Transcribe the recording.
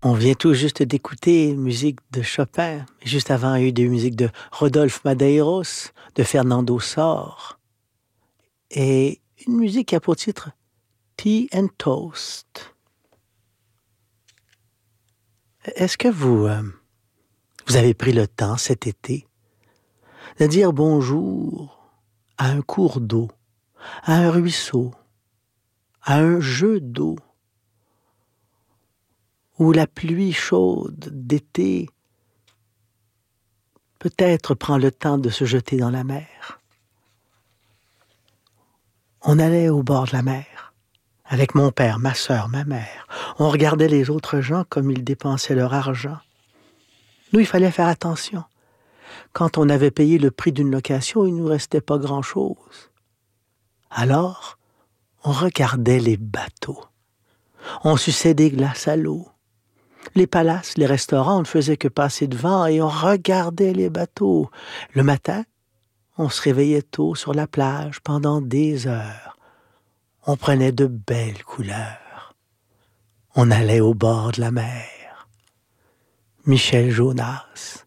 On vient tout juste d'écouter une musique de Chopin. Juste avant, il y a eu des musiques de Rodolphe Madeiros, de Fernando Sor. Et une musique qui a pour titre Tea and Toast. Est-ce que vous avez pris le temps cet été de dire bonjour à un cours d'eau, à un ruisseau, à un jeu d'eau, où la pluie chaude d'été peut-être prend le temps de se jeter dans la mer? On allait au bord de la mer, avec mon père, ma sœur, ma mère. On regardait les autres gens comme ils dépensaient leur argent. Nous, il fallait faire attention. Quand on avait payé le prix d'une location, il ne nous restait pas grand-chose. Alors, on regardait les bateaux. On suçait des glaces à l'eau. Les palaces, les restaurants, on ne faisait que passer devant et on regardait les bateaux. Le matin, on se réveillait tôt sur la plage pendant des heures. On prenait de belles couleurs. On allait au bord de la mer. Michel Jonas.